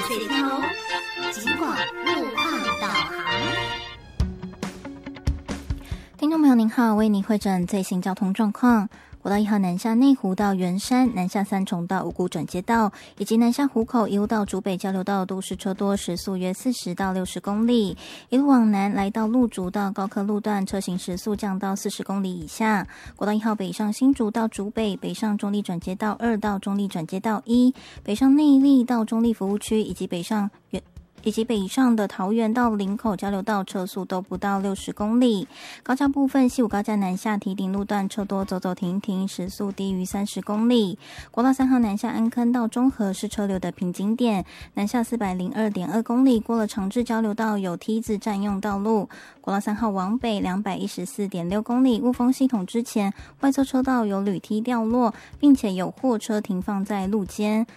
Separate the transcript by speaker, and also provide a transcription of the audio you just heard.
Speaker 1: 水头，尽管路况导航。听众朋友您好，为您汇整最新交通状况。国道1号南下内湖到圆山，南下三重到五股转接道，以及南下湖口一路到竹北交流道都是车多，时速约40到60公里。一路往南来到鹿竹到高科路段，车行时速降到40公里以下。国道1号北上新竹到竹北，北上中立转接道2到中立转接道1，北上内壢到中立服务区，以及北上的桃园到林口交流道车速都不到60公里。高架部分，西武高架南下堤顶路段车多，走走停停，时速低于30公里。国道3号南下安坑到中和是车流的瓶颈点，南下402.2公里，过了长治交流道有梯子占用道路。国道3号往北214.6公里，雾峰系统之前外侧车道有铝梯掉落，并且有货车停放在路肩。